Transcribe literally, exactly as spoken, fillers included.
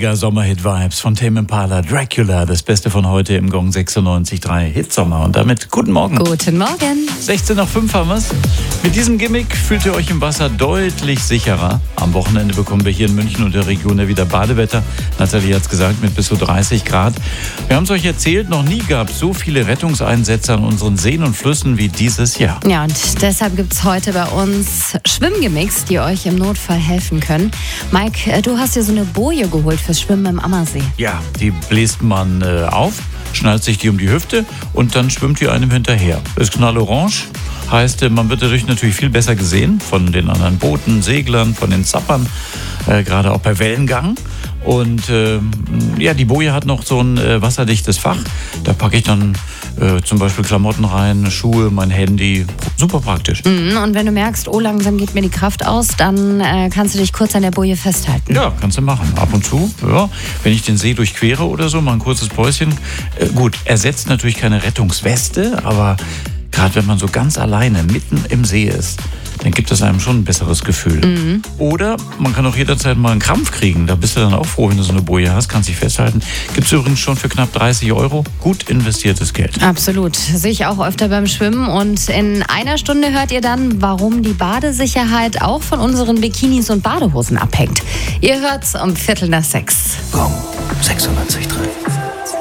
Mega Sommerhit-Vibes von Tame Impala, Dracula, das Beste von heute im Gong sechsundneunzig Komma drei Hitsommer. Und damit guten Morgen. Guten Morgen. sechzehn nach fünf haben wir's. Mit diesem Gimmick fühlt ihr euch im Wasser deutlich sicherer. Am Wochenende bekommen wir hier in München und der Region ja wieder Badewetter. Nathalie hat's gesagt, mit bis zu dreißig Grad. Wir haben es euch erzählt, noch nie gab es so viele Rettungseinsätze an unseren Seen und Flüssen wie dieses Jahr. Ja, und deshalb gibt's heute bei uns Schwimmgimmicks, die euch im Notfall helfen können. Mike, du hast dir so eine Boje geholt fürs Schwimmen im Ammersee. Ja, die bläst man äh, auf, schnallt sich die um die Hüfte und dann schwimmt die einem hinterher. Ist knallorange, heißt, man wird dadurch natürlich viel besser gesehen von den anderen Booten, Seglern, von den Zappern, äh, gerade auch bei Wellengang. Und äh, ja, die Boje hat noch so ein äh, wasserdichtes Fach. Da packe ich dann äh, zum Beispiel Klamotten rein, Schuhe, mein Handy. Super praktisch. Mhm, und wenn du merkst, oh, langsam geht mir die Kraft aus, dann äh, kannst du dich kurz an der Boje festhalten. Ja, kannst du machen. Ab und zu, ja. Wenn ich den See durchquere oder so, mal ein kurzes Päuschen. Äh, gut, ersetzt natürlich keine Rettungsweste, aber gerade wenn man so ganz alleine mitten im See ist, dann gibt es einem schon ein besseres Gefühl. Mhm. Oder man kann auch jederzeit mal einen Krampf kriegen. Da bist du dann auch froh, wenn du so eine Boje hast, kannst dich festhalten. Gibt es übrigens schon für knapp dreißig Euro. Gut investiertes Geld. Absolut. Sehe ich auch öfter beim Schwimmen. Und in einer Stunde hört ihr dann, warum die Badesicherheit auch von unseren Bikinis und Badehosen abhängt. Ihr hört's um Viertel nach sechs. Gong sechsundneunzig Komma drei.